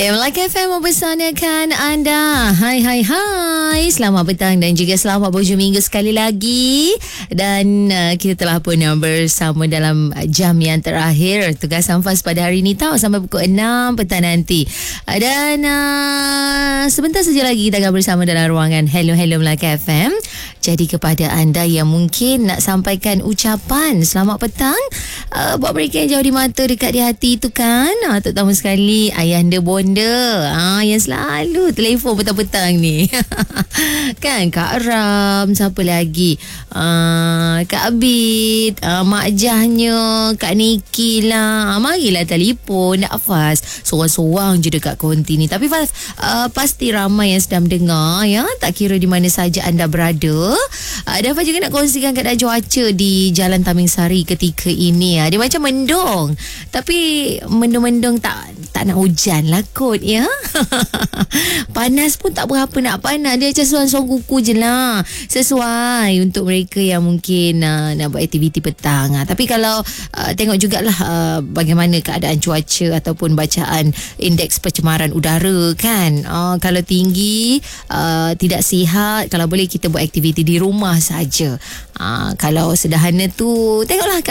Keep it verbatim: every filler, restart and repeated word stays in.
Melaka F M mempersanakan anda. Hai hai hai. Selamat petang dan juga selamat berhujung minggu sekali lagi. Dan uh, kita telah pun uh, bersama dalam jam yang terakhir tugas Anfas pada hari ini tahu sampai pukul enam petang nanti. Uh, dan uh, sebentar saja lagi kita akan bersama dalam ruangan Hello Hello Melaka F M. Jadi kepada anda yang mungkin nak sampaikan ucapan selamat petang uh, buat mereka yang jauh di mata dekat di hati itu kan, uh, terutama sekali ayahanda bonda uh, yang selalu telefon petang-petang ni. Kan Kak Ram, siapa lagi, uh, Kak Abid, uh, Mak Jahnya, Kak Niki lah, uh, marilah telefon nak Faz sorang-sorang je dekat konti ni. Tapi Faz, uh, pasti ramai yang sedang dengar ya, tak kira di mana saja anda berada. Uh, dan Faz juga nak kongsikan keadaan cuaca di Jalan Taming Sari ketika ini. Uh, dia macam mendung, tapi mendung-mendung tak tak nak hujan lah kot ya. Panas pun tak berapa nak panas, dia macam suan-suan kuku je lah, sesuai untuk mereka yang mungkin uh, nak buat aktiviti petang. Uh, tapi kalau uh, tengok jugalah uh, bagaimana keadaan cuaca ataupun bacaan indeks pencemaran udara kan. Uh, kalau tinggi, uh, tidak sihat, kalau boleh kita buat aktiviti di rumah saja. Uh, kalau sederhana tu tengoklah